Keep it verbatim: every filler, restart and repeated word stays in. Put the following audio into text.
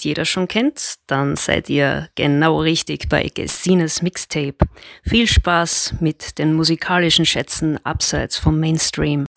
nicht jeder schon kennt, dann seid ihr genau richtig bei Gesines Mixtape. Viel Spaß mit den musikalischen Schätzen abseits vom Mainstream.